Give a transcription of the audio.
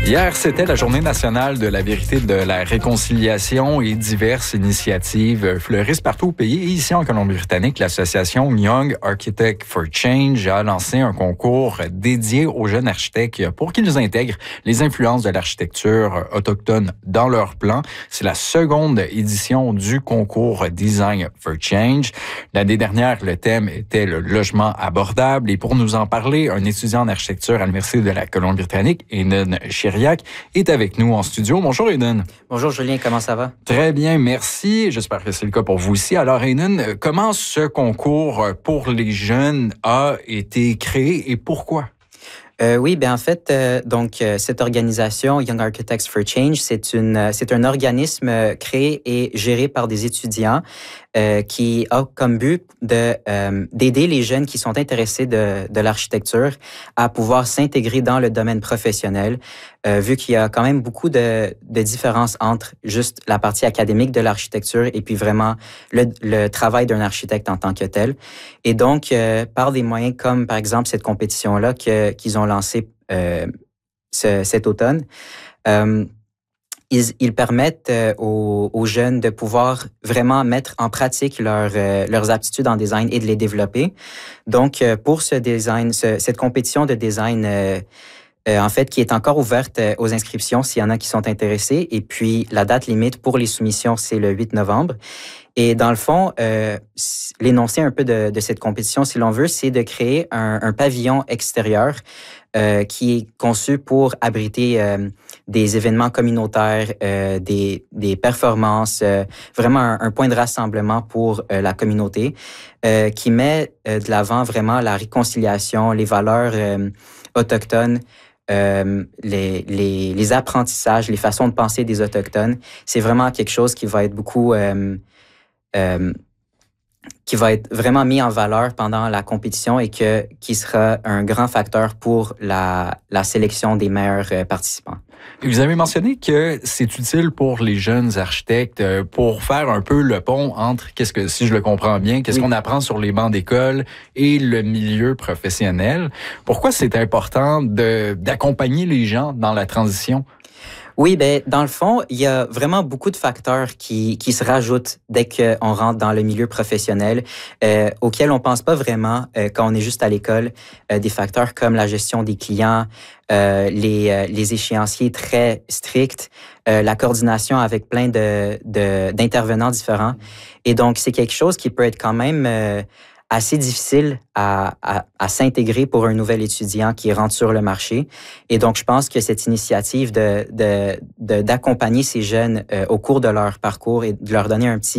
Hier, c'était la Journée nationale de la vérité, de la réconciliation et diverses initiatives fleurissent partout au pays. Et ici, en Colombie-Britannique, l'association Young Architects for Change a lancé un concours dédié aux jeunes architectes pour qu'ils intègrent les influences de l'architecture autochtone dans leurs plans. C'est la seconde édition du concours Design for Change. L'année dernière, le thème était le logement abordable. Et pour nous en parler, un étudiant en architecture à l'Université de la Colombie-Britannique, Aidan Chiriac, est avec nous en studio. Bonjour, Aidan. Bonjour, Julien. Comment ça va? Très bien, merci. J'espère que c'est le cas pour vous aussi. Alors, Aidan, comment ce concours pour les jeunes a été créé et pourquoi? Oui, bien en fait, cette organisation Young Architects for Change, c'est un organisme créé et géré par des étudiants qui a comme but d'aider les jeunes qui sont intéressés de l'architecture à pouvoir s'intégrer dans le domaine professionnel, vu qu'il y a quand même beaucoup de différences entre juste la partie académique de l'architecture et puis vraiment le travail d'un architecte en tant que tel. Et donc, par des moyens comme, par exemple, cette compétition-là qu'ils ont lancée cet automne, ils permettent aux jeunes de pouvoir vraiment mettre en pratique leurs aptitudes en design et de les développer. Donc, pour cette compétition de design, en fait, qui est encore ouverte aux inscriptions s'il y en a qui sont intéressés. Et puis, la date limite pour les soumissions, c'est le 8 novembre. Et dans le fond, l'énoncé un peu de cette compétition, si l'on veut, c'est de créer un pavillon extérieur qui est conçu pour abriter des événements communautaires, des performances, vraiment un point de rassemblement pour la communauté, qui met de l'avant vraiment la réconciliation, les valeurs autochtones, les apprentissages, les façons de penser des Autochtones. C'est vraiment quelque chose qui va être qui va être vraiment mis en valeur pendant la compétition et qui sera un grand facteur pour la sélection des meilleurs participants. Vous avez mentionné que c'est utile pour les jeunes architectes pour faire un peu le pont entre, si je le comprends bien, qu'est-ce qu'on apprend sur les bancs d'école et le milieu professionnel. Pourquoi c'est important d'accompagner les gens dans la transition? Oui, ben dans le fond, il y a vraiment beaucoup de facteurs qui se rajoutent dès qu'on rentre dans le milieu professionnel, auxquels on pense pas vraiment quand on est juste à l'école. Des facteurs comme la gestion des clients, les échéanciers très stricts, la coordination avec plein d'intervenants différents. Et donc, c'est quelque chose qui peut être quand même assez difficile à s'intégrer pour un nouvel étudiant qui rentre sur le marché. Et donc, je pense que cette initiative d'accompagner ces jeunes au cours de leur parcours et de leur donner un petit